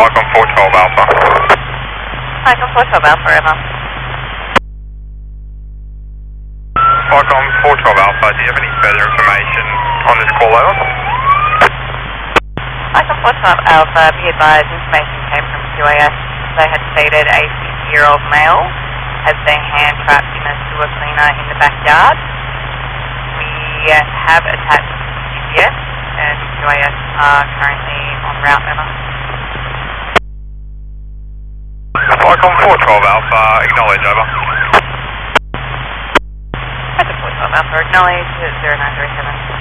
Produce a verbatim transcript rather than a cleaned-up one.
Icon four twelve Alpha. Icon four twelve Alpha, Emma. Icon four twelve Alpha, do you have any further information on this call over? Icon four twelve Alpha, be advised, information came from Q A S. They had stated a fifty-year-old male has been hand trapped in a sewer cleaner in the backyard. We have attached G P S and Q A S are currently en route, Emma. Icon four twelve Alpha, acknowledge, over. Icon four twelve Alpha, acknowledge, zero nine three seven.